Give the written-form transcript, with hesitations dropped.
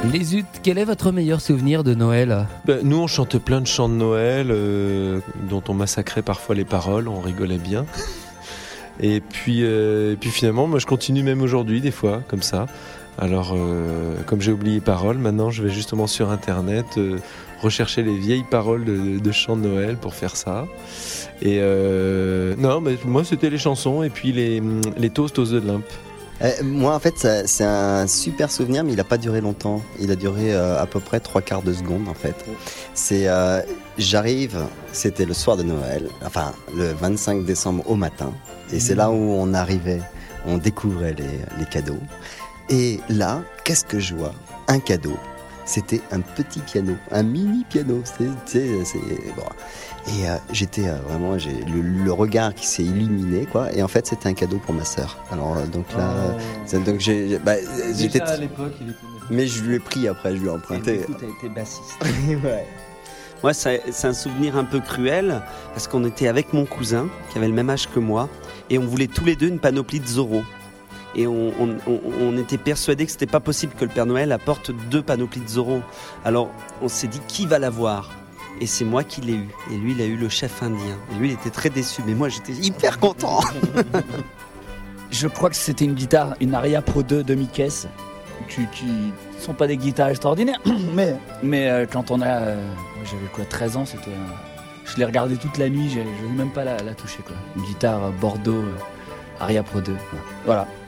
Les Zut, quel est votre meilleur souvenir de Noël ? Nous, on chante plein de chants de Noël dont on massacrait parfois les paroles, on rigolait bien. Et puis finalement, moi je continue même aujourd'hui des fois, comme ça. Alors, comme j'ai oublié les paroles, maintenant je vais justement sur Internet rechercher les vieilles paroles de chants de Noël pour faire ça. Et non, mais moi c'était les chansons et puis les toasts aux œufs de limpe. Moi en fait c'est un super souvenir, mais il n'a pas duré longtemps. Il a duré à peu près 3/4 de seconde en fait. C'est j'arrive, c'était le soir de Noël, enfin le 25 décembre au matin, et c'est là où on arrivait, on découvrait les cadeaux. Et là, qu'est-ce que je vois ? Un cadeau. C'était un petit piano, un mini piano. C'est bon. Et j'étais vraiment, j'ai le regard qui s'est illuminé, quoi. Et en fait, c'était un cadeau pour ma sœur. Alors donc là, donc j'étais. Déjà à l'époque, il était. Mais je lui ai pris après, je lui ai emprunté. Et du coup, t'as été bassiste. Ouais. Moi, c'est un souvenir un peu cruel, parce qu'on était avec mon cousin, qui avait le même âge que moi, et on voulait tous les deux une panoplie de Zorro. Et on était persuadés que c'était pas possible que le Père Noël apporte 2 panoplies de Zorro. Alors, on s'est dit, qui va l'avoir ? Et c'est moi qui l'ai eu. Et lui, il a eu le chef indien. Et lui, il était très déçu, mais moi, j'étais hyper content. Je crois que c'était une guitare, une Aria Pro 2 demi-caisse, qui sont pas des guitares extraordinaires, mais quand on a, j'avais quoi, 13 ans, c'était, je l'ai regardé toute la nuit, je n'ai même pas la toucher, quoi. Une guitare Bordeaux Aria Pro 2, voilà.